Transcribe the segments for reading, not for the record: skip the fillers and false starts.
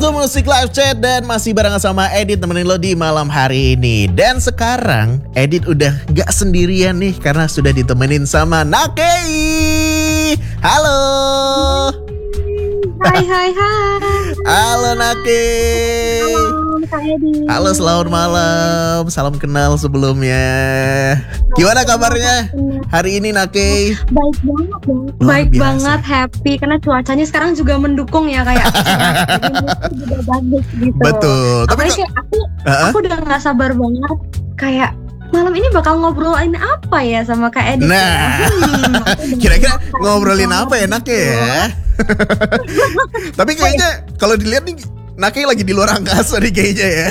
to Musik Live Chat dan masih barengan sama Edit temenin lo di malam hari ini. Dan sekarang Edit udah gak sendirian nih karena sudah ditemenin sama Nakei. Halo. Hai. Halo Nakei. Halo Kak Edi. Halo, selamat malam. Salam kenal sebelumnya. Gimana kabarnya hari ini Nakei? Baik banget ya. Luar Baik biasa. banget, happy karena cuacanya sekarang juga mendukung ya kayak. Jadi juga bagus gitu. Betul. Tapi Apalagi kayak aku udah nggak sabar banget kayak malam ini bakal ngobrolin apa ya sama Kak Edi. Nah, kira-kira ngobrolin apa enak ya? Tapi kayaknya kalau dilihat nih Nakei lagi di luar angkasa nih kayaknya ya.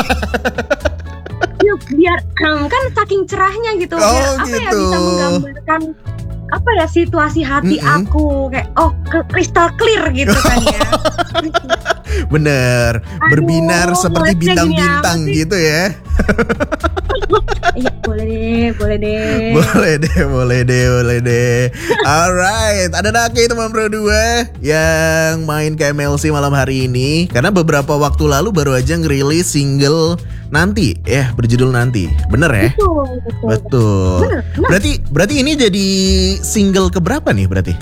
Biar kan saking cerahnya gitu. Biar apa ya gitu. bisa menggambarkan apa ya situasi hati aku kayak crystal clear gitu kan ya. Bener, berbinar seperti mulai bintang-bintang gini gitu ya. Iya boleh deh. Boleh deh. Alright, ada Nakei teman berdua yang main ke MLC malam hari ini. Karena beberapa waktu lalu baru aja ngerilis single Nanti berjudul Nanti. Bener ya? Betul. Bener. Berarti ini jadi single keberapa nih berarti?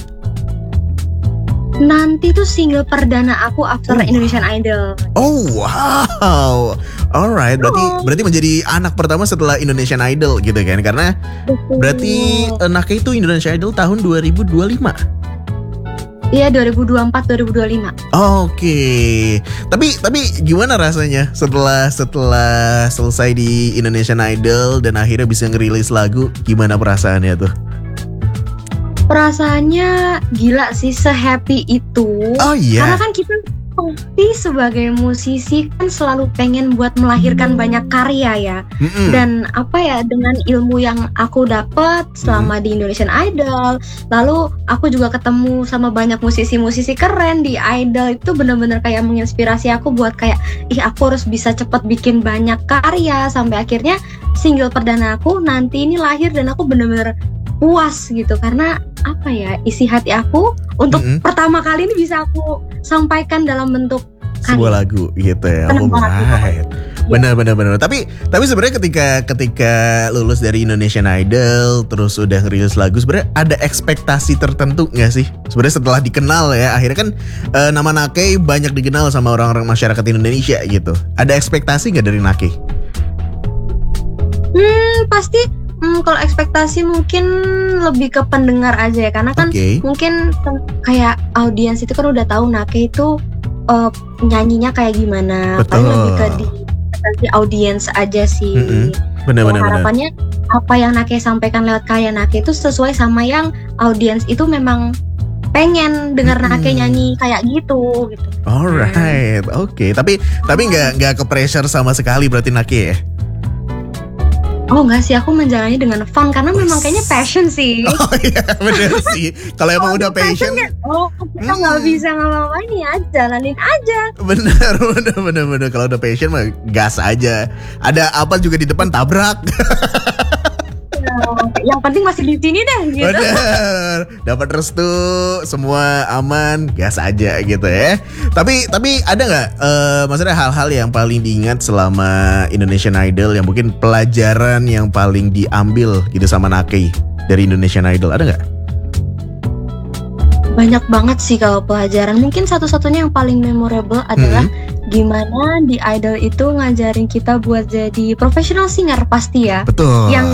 Nanti tuh single perdana aku after Indonesian Idol. Oh wow. Alright, berarti menjadi anak pertama setelah Indonesian Idol gitu kan? Karena berarti Nakei itu Indonesian Idol tahun 2025. Iya 2024-2025. Oke. Tapi gimana rasanya setelah selesai di Indonesian Idol dan akhirnya bisa ngerilis lagu? Gimana perasaannya tuh? Perasaannya gila sih, se-happy itu. Oh iya. Karena kan kita pasti sebagai musisi kan selalu pengen buat melahirkan banyak karya ya. Dan apa ya, dengan ilmu yang aku dapat selama di Indonesian Idol, lalu aku juga ketemu sama banyak musisi-musisi keren di Idol, itu bener-bener kayak menginspirasi aku buat kayak aku harus bisa cepet bikin banyak karya. Sampai akhirnya single perdana aku Nanti ini lahir dan aku bener-bener puas gitu karena apa ya, isi hati aku untuk pertama kali ini bisa aku sampaikan dalam bentuk sebuah lagu gitu ya. Alright. Benar. Tapi sebenarnya ketika lulus dari Indonesian Idol terus udah ngerilis lagu, sebenarnya ada ekspektasi tertentu nggak sih? Sebenarnya setelah dikenal ya, akhirnya kan nama Nakei banyak dikenal sama orang-orang masyarakat Indonesia gitu. Ada ekspektasi nggak dari Nakei? Pasti. Kalau ekspektasi mungkin lebih ke pendengar aja ya, karena kan mungkin kayak audiens itu kan udah tahu Nakei itu nyanyinya kayak gimana. Paling lebih ke di audiens aja sih. Bener. Harapannya apa yang Nakei sampaikan lewat karya Nakei itu sesuai sama yang audiens itu memang pengen dengar Nakei nyanyi kayak gitu. Alright, oke. Tapi nggak ke pressure sama sekali berarti Nakei ya? Oh enggak sih, aku menjalani dengan fun karena memang kayaknya passion sih. Oh iya bener sih. Kalau emang udah passion kita nggak bisa ngapa-ngapain ya, jalanin aja. Bener. Kalau udah passion mah gas aja. Ada apa juga di depan tabrak. Yang penting masih di sini deh gitu. Bener. Dapat restu, semua aman, gas aja gitu ya. Tapi ada nggak maksudnya hal-hal yang paling diingat selama Indonesian Idol yang mungkin pelajaran yang paling diambil gitu sama Nakei dari Indonesian Idol, ada nggak? Banyak banget sih kalau pelajaran. Mungkin satu-satunya yang paling memorable adalah gimana di Idol itu ngajarin kita buat jadi professional singer pasti ya. Betul. Yang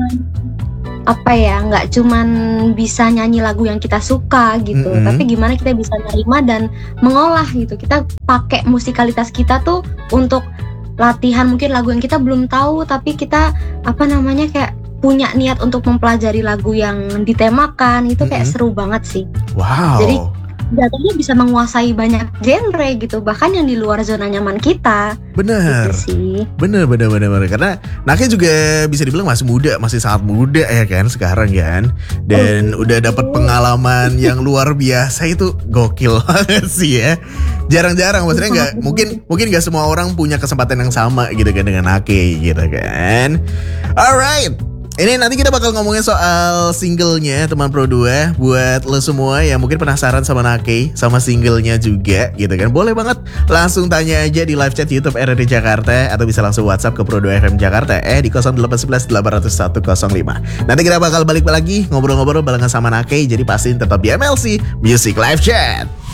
nggak cuman bisa nyanyi lagu yang kita suka gitu, tapi gimana kita bisa nerima dan mengolah gitu. Kita pakai musikalitas kita tuh untuk latihan mungkin lagu yang kita belum tahu, tapi kita kayak punya niat untuk mempelajari lagu yang ditemakan. Itu kayak seru banget sih. Wow. Jadi jatuhnya bisa menguasai banyak genre gitu, bahkan yang di luar zona nyaman kita. Bener gitu sih. Bener. Karena Nakei juga bisa dibilang masih sangat muda ya kan sekarang kan. Dan udah dapat pengalaman yang luar biasa, itu gokil banget sih ya. Jarang-jarang, maksudnya mungkin gak semua orang punya kesempatan yang sama gitu kan dengan Nakei gitu kan. Alright. Ini nanti kita bakal ngomongin soal singlenya teman Pro 2. Buat lo semua yang mungkin penasaran sama Nake, sama singlenya juga gitu kan, boleh banget langsung tanya aja di live chat YouTube RRI Jakarta, atau bisa langsung WhatsApp ke Pro 2 FM Jakarta di 0811 801 05. Nanti kita bakal balik lagi ngobrol-ngobrol barengan sama Nake, jadi pastiin tetap di MLC Music Live Chat.